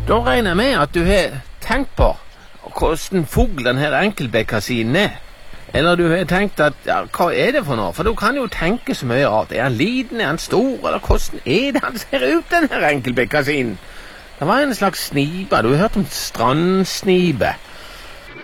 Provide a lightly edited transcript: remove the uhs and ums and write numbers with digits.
Da regner jeg med at du har tenkt på hvordan fugl den her enkeltbekkasinen er. Eller du har tenkt at, ja, hva er det for noe? For du kan jo tenke så mye rart. Er han liten, er han stor, eller hvordan er det han ser ut, den her enkeltbekkasinen? Det var en slags snipe, du har hørt om strandsnipe.